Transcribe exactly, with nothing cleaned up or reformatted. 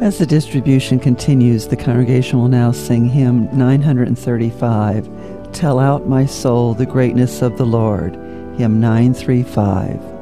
As the distribution continues, the congregation will now sing hymn nine thirty-five, Tell Out My Soul the Greatness of the Lord, hymn nine thirty-five.